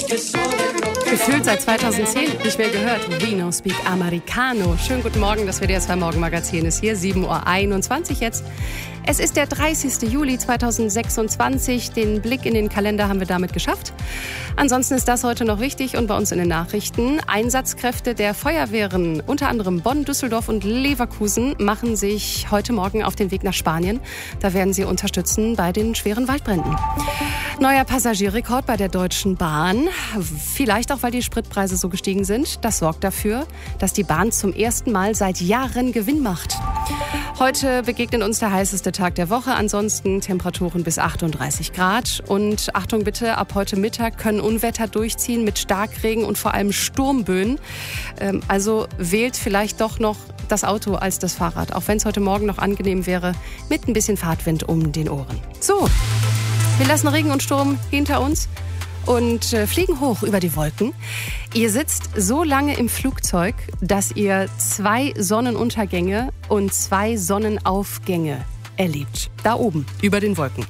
Gefühlt seit 2010 nicht mehr gehört. We no speak Americano. Schönen guten Morgen, das WDR 2 Morgenmagazin ist hier, 7:21 Uhr jetzt. Es ist der 30. Juli 2026. Den Blick in den Kalender haben wir damit geschafft. Ansonsten ist das heute noch wichtig und bei uns in den Nachrichten. Einsatzkräfte der Feuerwehren, unter anderem Bonn, Düsseldorf und Leverkusen, machen sich heute Morgen auf den Weg nach Spanien. Da werden sie unterstützen bei den schweren Waldbränden. Neuer Passagierrekord bei der Deutschen Bahn. Vielleicht auch, weil die Spritpreise so gestiegen sind. Das sorgt dafür, dass die Bahn zum ersten Mal seit Jahren Gewinn macht. Heute begegnet uns der heißeste Tag der Woche. Ansonsten Temperaturen bis 38 Grad. Und Achtung bitte, ab heute Mittag können Unwetter durchziehen mit Starkregen und vor allem Sturmböen. Also wählt vielleicht doch noch das Auto als das Fahrrad. Auch wenn es heute Morgen noch angenehm wäre, mit ein bisschen Fahrtwind um den Ohren. So, wir lassen Regen und Sturm hinter uns und fliegen hoch über die Wolken. Ihr sitzt so lange im Flugzeug, dass ihr 2 Sonnenuntergänge und 2 Sonnenaufgänge erlebt. Da oben, über den Wolken.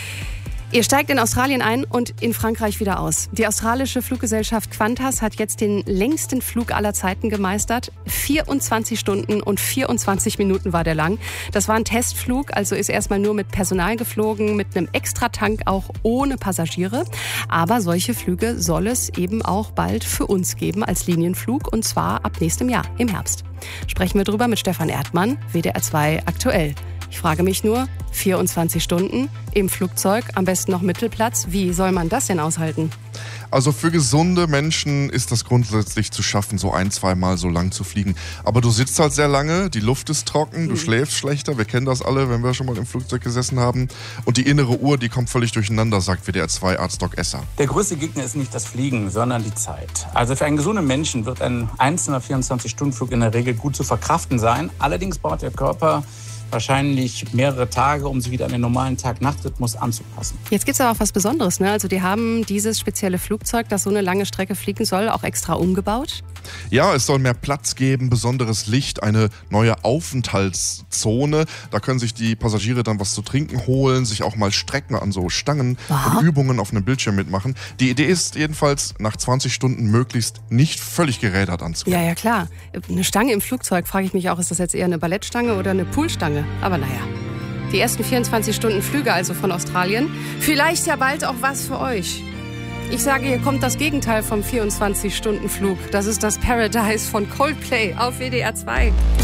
Ihr steigt in Australien ein und in Frankreich wieder aus. Die australische Fluggesellschaft Qantas hat jetzt den längsten Flug aller Zeiten gemeistert. 24 Stunden und 24 Minuten war der lang. Das war ein Testflug, also ist erstmal nur mit Personal geflogen, mit einem Extratank, auch ohne Passagiere. Aber solche Flüge soll es eben auch bald für uns geben als Linienflug, und zwar ab nächstem Jahr, im Herbst. Sprechen wir drüber mit Stefan Erdmann, WDR 2 aktuell. Ich frage mich nur, 24 Stunden im Flugzeug, am besten noch Mittelplatz. Wie soll man das denn aushalten? Also für gesunde Menschen ist das grundsätzlich zu schaffen, so 1-2 Mal so lang zu fliegen. Aber du sitzt halt sehr lange, die Luft ist trocken, du schläfst schlechter. Wir kennen das alle, wenn wir schon mal im Flugzeug gesessen haben. Und die innere Uhr, die kommt völlig durcheinander, sagt WDR 2 Arzt Doc Esser. Der größte Gegner ist nicht das Fliegen, sondern die Zeit. Also für einen gesunden Menschen wird ein einzelner 24-Stunden-Flug in der Regel gut zu verkraften sein. Allerdings braucht der Körper wahrscheinlich mehrere Tage, um sich wieder an den normalen Tag-Nacht-Rhythmus anzupassen. Jetzt gibt es aber auch was Besonderes, ne? Also die haben dieses spezielle Flugzeug, das so eine lange Strecke fliegen soll, auch extra umgebaut. Ja, es soll mehr Platz geben, besonderes Licht, eine neue Aufenthaltszone. Da können sich die Passagiere dann was zu trinken holen, sich auch mal strecken an so Stangen und Übungen auf einem Bildschirm mitmachen. Die Idee ist jedenfalls, nach 20 Stunden möglichst nicht völlig gerädert anzukommen. Ja, klar. Eine Stange im Flugzeug, frage ich mich auch, ist das jetzt eher eine Ballettstange oder eine Poolstange? Aber naja. Die ersten 24 Stunden Flüge also von Australien. Vielleicht ja bald auch was für euch. Ich sage, hier kommt das Gegenteil vom 24-Stunden-Flug. Das ist das Paradise von Coldplay auf WDR 2.